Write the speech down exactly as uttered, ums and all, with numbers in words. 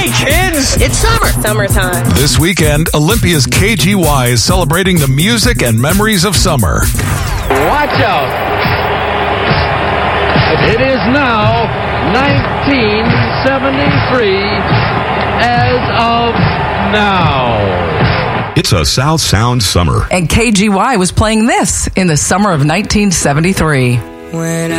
Hey, kids! It's summer. Summertime. This weekend, Olympia's K G Y is celebrating the music and memories of summer. Watch out. It is now nineteen seventy-three as of now. It's a South Sound summer. And K G Y was playing this in the summer of nineteen seventy-three. When